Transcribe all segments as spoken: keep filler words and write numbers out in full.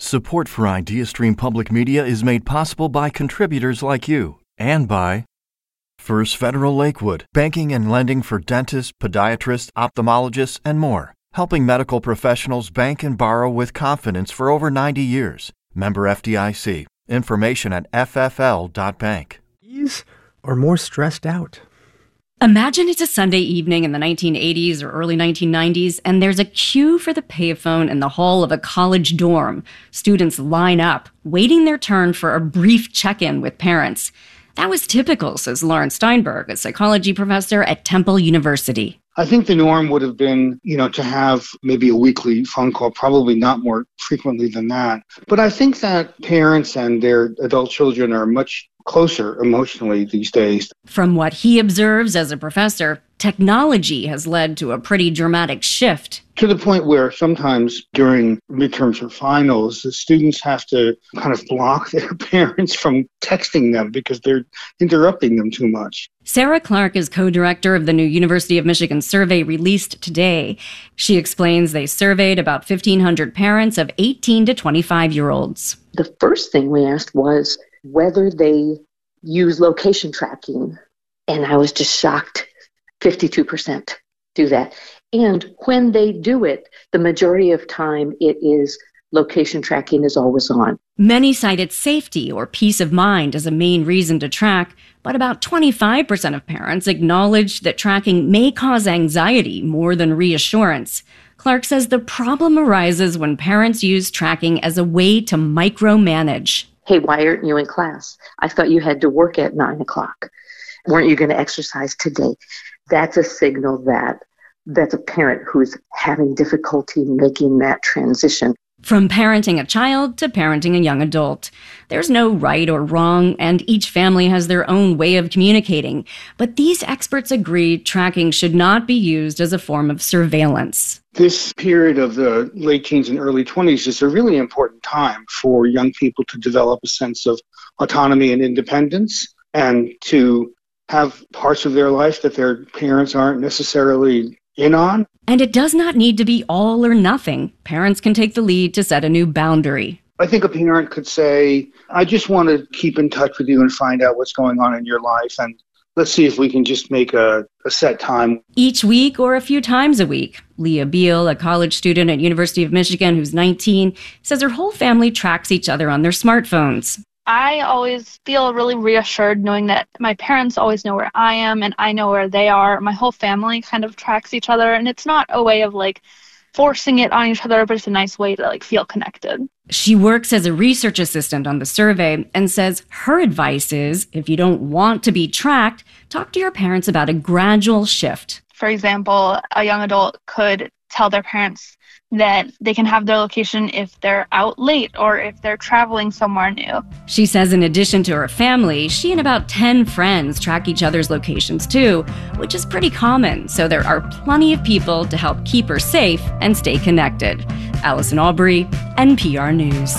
Support for IdeaStream Public Media is made possible by contributors like you and by First Federal Lakewood, banking and lending for dentists, podiatrists, ophthalmologists, and more, helping medical professionals bank and borrow with confidence for over ninety years. Member F D I C. Information at f f l dot bank. Ease or more stressed out? Imagine it's a Sunday evening in the nineteen eighties or early nineteen nineties, and there's a queue for the payphone in the hall of a college dorm. Students line up, waiting their turn for a brief check-in with parents. That was typical, says Lauren Steinberg, a psychology professor at Temple University. I think the norm would have been, you know, to have maybe a weekly phone call, probably not more frequently than that. But I think that parents and their adult children are much closer emotionally these days. From what he observes as a professor, technology has led to a pretty dramatic shift. To the point where sometimes during midterms or finals, the students have to kind of block their parents from texting them because they're interrupting them too much. Sarah Clark is co-director of the new University of Michigan survey released today. She explains they surveyed about fifteen hundred parents of eighteen to twenty-five-year-olds. The first thing we asked was whether they use location tracking, and I was just shocked. fifty-two percent do that. And when they do it, the majority of time it is location tracking is always on. Many cited safety or peace of mind as a main reason to track, but about twenty-five percent of parents acknowledged that tracking may cause anxiety more than reassurance. Clark says the problem arises when parents use tracking as a way to micromanage. Hey, why aren't you in class? I thought you had to work at nine o'clock. Weren't you going to exercise today? That's a signal that that's a parent who's having difficulty making that transition. From parenting a child to parenting a young adult. There's no right or wrong, and each family has their own way of communicating. But these experts agree tracking should not be used as a form of surveillance. This period of the late teens and early twenties is a really important time for young people to develop a sense of autonomy and independence and to have parts of their life that their parents aren't necessarily in on. And it does not need to be all or nothing. Parents can take the lead to set a new boundary. I think a parent could say, I just want to keep in touch with you and find out what's going on in your life, and let's see if we can just make a, a set time. Each week or a few times a week. Leah Beal, a college student at University of Michigan who's nineteen, says her whole family tracks each other on their smartphones. I always feel really reassured knowing that my parents always know where I am and I know where they are. My whole family kind of tracks each other, and it's not a way of like forcing it on each other, but it's a nice way to like feel connected. She works as a research assistant on the survey and says her advice is if you don't want to be tracked, talk to your parents about a gradual shift. For example, a young adult could tell their parents that they can have their location if they're out late or if they're traveling somewhere new. She says in addition to her family, she and about ten friends track each other's locations too, which is pretty common, so there are plenty of people to help keep her safe and stay connected. Allison Aubrey, N P R News.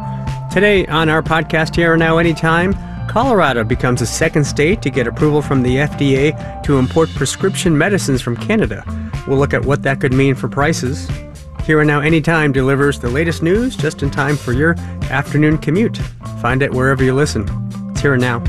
Today on our podcast Here and Now Anytime, Colorado becomes a second state to get approval from the F D A to import prescription medicines from Canada. We'll look at what that could mean for prices. Here and Now Anytime delivers the latest news just in time for your afternoon commute. Find it wherever you listen. It's Here and Now.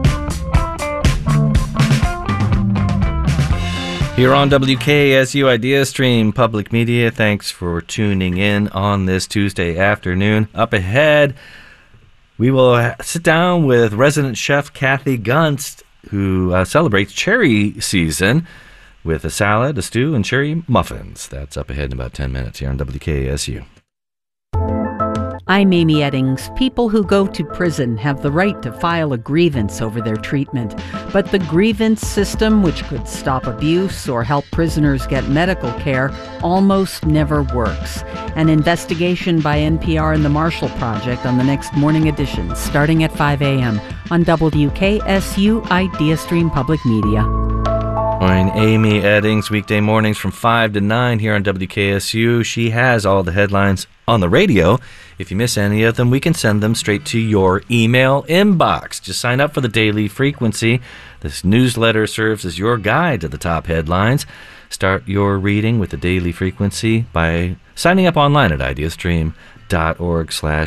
Here on W K S U IdeaStream Public Media, thanks for tuning in on this Tuesday afternoon. Up ahead, we will sit down with resident chef Kathy Gunst, who uh, celebrates cherry season with a salad, a stew, and cherry muffins. That's up ahead in about ten minutes here on W K S U. I'm Amy Eddings. People who go to prison have the right to file a grievance over their treatment. But the grievance system, which could stop abuse or help prisoners get medical care, almost never works. An investigation by N P R and the Marshall Project on the next morning edition, starting at five a.m. on W K S U IdeaStream Public Media. Join Amy Eddings weekday mornings from five to nine here on W K S U. She has all the headlines on the radio. If you miss any of them, we can send them straight to your email inbox. Just sign up for the Daily Frequency. This newsletter serves as your guide to the top headlines. Start your reading with the Daily Frequency by signing up online at ideastream dot org slash